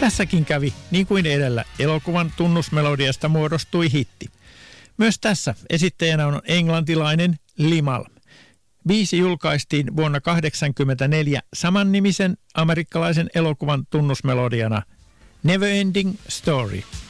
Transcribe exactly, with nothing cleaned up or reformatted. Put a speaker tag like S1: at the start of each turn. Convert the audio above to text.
S1: Tässäkin kävi, niin kuin edellä, elokuvan tunnusmelodiasta muodostui hitti. Myös tässä esittäjänä on englantilainen Limal. Biisi julkaistiin vuonna tuhatyhdeksänsataakahdeksankymmentäneljä samannimisen amerikkalaisen elokuvan tunnusmelodiana Never Ending Story.